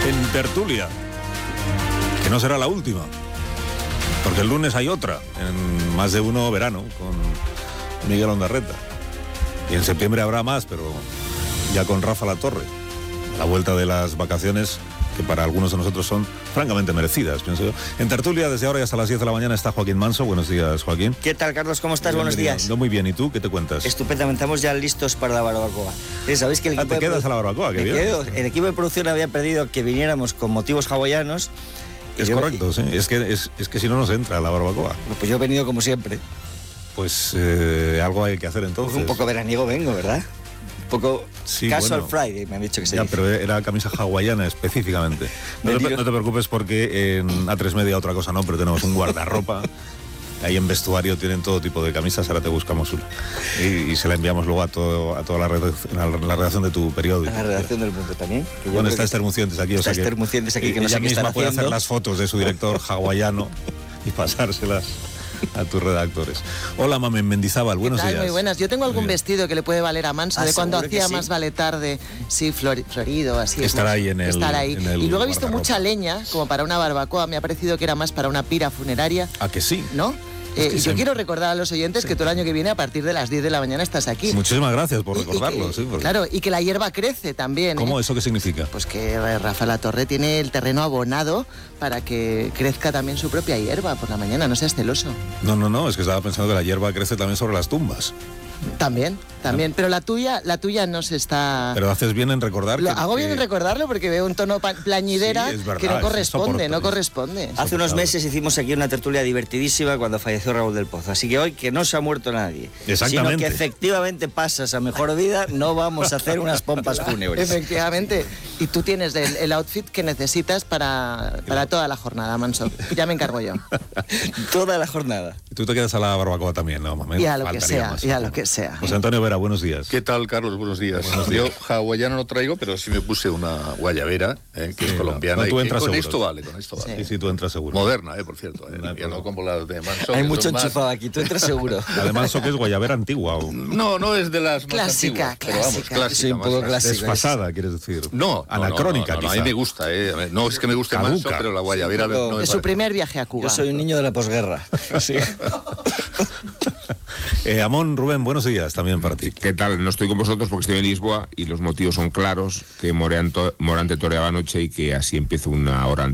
en tertulia, que no será la última, porque el lunes hay otra, en Más de Uno Verano, con Miguel Ondarreta. Y en septiembre habrá más, pero ya con Rafa Latorre, a la vuelta de las vacaciones, que para algunos de nosotros son francamente merecidas, pienso yo. En tertulia, desde ahora y hasta las 10 de la mañana, está Joaquín Manso. Buenos días, Joaquín. ¿Qué tal, Carlos? ¿Cómo estás? Buenos días. Muy bien, ¿y tú? ¿Qué te cuentas? Estupendamente, estamos ya listos para la barbacoa. ¿Sabéis que el equipo ¿te quedas a la barbacoa? Qué bien. El equipo de producción había pedido que viniéramos con motivos hawaianos. Es correcto, sí. Es que si no nos entra la barbacoa. Pues yo he venido como siempre. Pues algo hay que hacer entonces. Pues un poco veraniego vengo, ¿verdad? Un poco sí, Casual bueno, Friday, me han dicho que se ya, dice. Pero era camisa hawaiana específicamente. No te preocupes porque en A3 Media otra cosa no, pero tenemos un guardarropa. Ahí en vestuario tienen todo tipo de camisas, ahora te buscamos una. Y se la enviamos luego a toda la redacción de tu periódico. A la redacción del Mundo también. Bueno, está Esther Mucientes aquí. Está Esther Mucientes aquí, que no sé qué están haciendo. Puede hacer las fotos de su director hawaiano y pasárselas a tus redactores. Hola, Mamen Mendizábal, buenos días. Muy buenas. Yo tengo algún vestido que le puede valer a Manso, de cuando hacía Más Vale Tarde, sí, florido, así. Estará ahí en el... Estará ahí. En el y luego he visto mucha leña, como para una barbacoa. Me ha parecido que era más para una pira funeraria. ¿A que sí? ¿No? Y yo quiero recordar a los oyentes que todo el año que viene, a partir de las 10 de la mañana, estás aquí. Muchísimas gracias por recordarlo. Sí, porque... Claro, y que la hierba crece también. ¿Cómo? ¿Eso qué significa? Pues que Rafa Latorre tiene el terreno abonado para que crezca también su propia hierba por la mañana, no seas celoso. No, es que estaba pensando que la hierba crece también sobre las tumbas. También, pero la tuya no se está... Pero haces bien en recordar hago bien en recordarlo porque veo un tono plañidera, sí, verdad, que no corresponde. Hace unos meses hicimos aquí una tertulia divertidísima cuando falleció Raúl del Pozo, así que hoy que no se ha muerto nadie, sino que efectivamente pasas a mejor vida, no vamos a hacer unas pompas fúnebres. Efectivamente, y tú tienes el outfit que necesitas para toda la jornada, Manso. Ya me encargo yo. Toda la jornada. Tú te quedas a la barbacoa también, ¿no? Ya lo que sea. José Antonio Vera, buenos días. ¿Qué tal, Carlos? Buenos días. Yo hawaiano no traigo, pero sí me puse una guayabera, que es colombiana. No, tú entras con seguro. Esto vale. Sí, tú entras seguro. Moderna, por cierto. Ya no como la de Manso. Hay mucho enchufado aquí, tú entras seguro. La de Manso, que es guayabera antigua. No es de las clásica, más antiguas. Pero vamos, clásica. Sí, un poco clásica. Desfasada, quieres decir. No. Anacrónica, no, a mí me gusta, No es que me guste Manso, pero la guayabera no es su primer viaje a Cuba. Yo soy un niño de la posguerra. Sí. Amón, Rubén, buenos días también para ti. ¿Qué tal? No estoy con vosotros porque estoy en Lisboa y los motivos son claros, que Morante toreaba anoche y que así empiezo una hora antes